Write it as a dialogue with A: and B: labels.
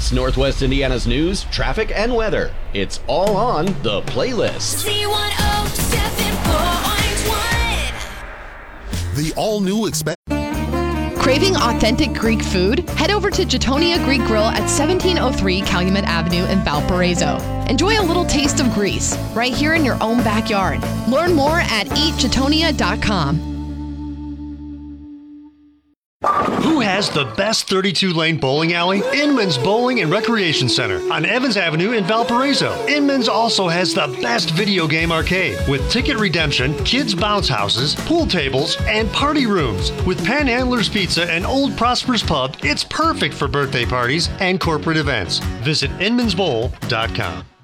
A: It's Northwest Indiana's news, traffic, and weather. It's all on The Playlist.
B: Z107.1.
C: The all-new
D: Craving authentic Greek food? Head over to Jetonia Greek Grill at 1703 Calumet Avenue in Valparaiso. Enjoy a little taste of Greece right here in your own backyard. Learn more at eatjetonia.com.
E: Who has the best 32-lane bowling alley? Inman's Bowling and Recreation Center on Evans Avenue in Valparaiso. Inman's also has the best video game arcade with ticket redemption, kids' bounce houses, pool tables, and party rooms. With Panhandler's Pizza and Old Prosper's Pub, it's perfect for birthday parties and corporate events. Visit inmansbowl.com.